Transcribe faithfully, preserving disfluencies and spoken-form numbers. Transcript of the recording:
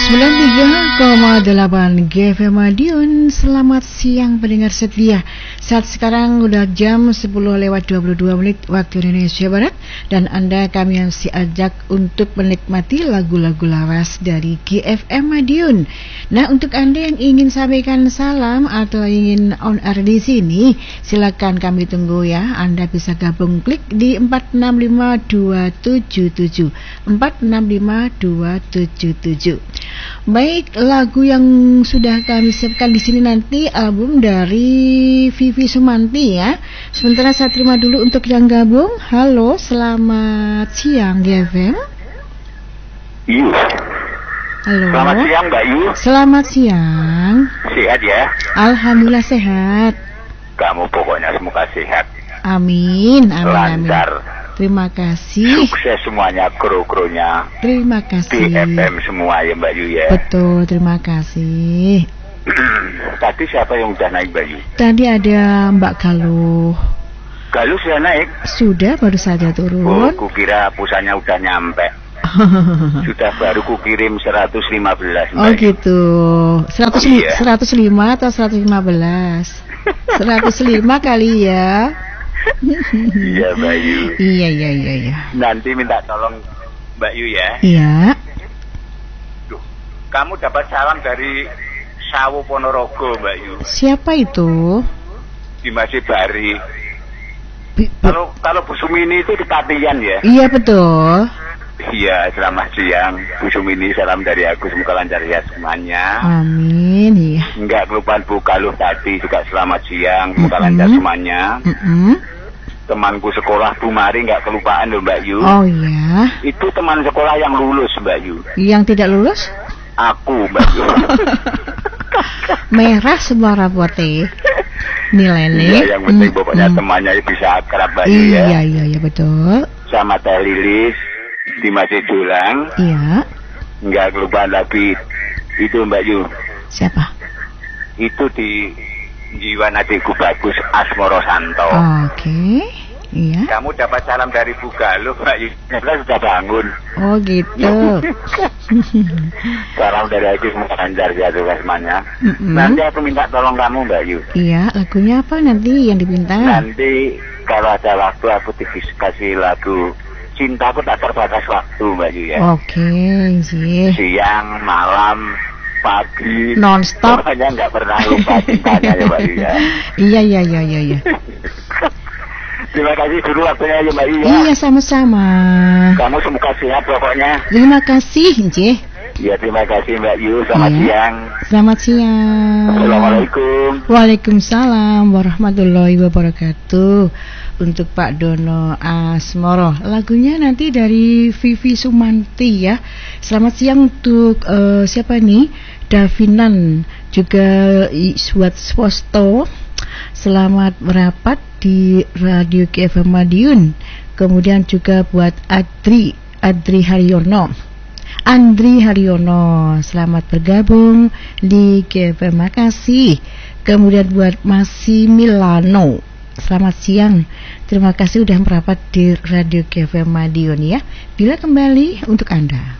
sembilan puluh tiga koma delapan G F M Madiun. Selamat siang pendengar setia. Saat sekarang udah jam sepuluh lewat dua puluh dua menit waktu Indonesia Barat. Dan Anda kami yang si ajak untuk menikmati lagu-lagu lawas dari G F M Madiun. Nah, untuk Anda yang ingin sampaikan salam atau ingin on air di sini, silakan kami tunggu ya. Anda bisa gabung klik di empat enam lima dua tujuh tujuh empat enam lima dua tujuh tujuh. Baik, lagu yang sudah kami siapkan di sini nanti album dari Vivi Sumanti ya. Sementara saya terima dulu untuk yang gabung. Halo, selamat siang G F M. Yu. Halo. Selamat siang Mbak Yu. Selamat siang. Sehat ya? Alhamdulillah sehat. Kamu pokoknya semoga sehat. Amin, amin, lancar. Amin. Terima kasih. Sukses semuanya, kru-krunya. Terima kasih. Di F M semua ya Mbak Yu ya. Betul, terima kasih. Tadi siapa yang udah naik Mbak Yu? Tadi ada Mbak Galuh. Galuh sudah naik? Sudah, baru saja turun. Oh, kukira pusatnya udah nyampe. Sudah baru kukirim seratus lima belas Mbak. Oh gitu. seratus, oh, iya. seratus lima atau seratus lima belas? seratus lima kali ya. Iya Mbak Yu. Iya iya iya iya. Nanti minta tolong Mbak Yu ya. Iya. Duh, kamu dapat salam dari Sawu Ponorogo Mbak Yu. Siapa itu? Di Masih Bari. Bi- Kalau kalau Bu Sumini itu di Patian ya. Iya betul. Iya, selamat siang Bu Sumini, salam dari aku, semoga lancar ya semuanya. Amin. Iya. Enggak kelupaan Bu Galuh tadi juga selamat siang, semoga Mm-mm. lancar semuanya. Mm-mm. Temanku sekolah Bu Mari enggak kelupaan loh Mbak Yu. Oh iya. Itu teman sekolah yang lulus Mbak Yu. Yang tidak lulus? Aku Mbak Yu. Merah semua rapotnya. Nilai-nilai. Iya, yang penting pokoknya Mm-mm. temannya bisa akrab Mbak Yu ya. Iya iya iya betul. Sama Teh Lilis di Masjid Dulang. Iya. Enggak kelupaan lagi itu Mbak Yu. Siapa? Itu di Jiwa Nadiku Bagus Asmoro Santo. Oke. Iya. Kamu dapat salam dari Bu Galuh Mbak Yu. Saya sudah bangun. Oh gitu. Salam dari aku, semoga lancar ya semuanya. Mm-mm. Nanti aku minta tolong kamu Mbak Yu. Iya, lagunya apa nanti yang dipinta? Nanti kalau ada waktu aku kasih lagu Cintaku Tak Terbatas Waktu Mbak Yu ya. Oke, sih. Siang, malam, pagi, Non-stop. pokoknya nggak pernah lupa cintanya ya Mbak Yu ya. Iya, iya, iya, iya, iya. Terima kasih dulu waktunya ya Mbak Yu ya. Iya, sama-sama. Kamu semoga sehat pokoknya. Terima kasih, Nci. Ya terima kasih Mbak Yu. Selamat Iya. siang. Selamat siang. Assalamualaikum. Waalaikumsalam warahmatullahi wabarakatuh. Untuk Pak Dono Asmoro, lagunya nanti dari Vivi Sumanti ya. Selamat siang untuk uh, siapa nih? Davinan, juga Iswat Swosto. Selamat merapat di Radio G F M Madiun. Kemudian juga buat Adri Adri Haryono, Andri Haryono, selamat bergabung di G F M, makasih. Kemudian buat Masih Milano, selamat siang. Terima kasih sudah merapat di Radio G F M Madiun ya. Bila kembali untuk Anda.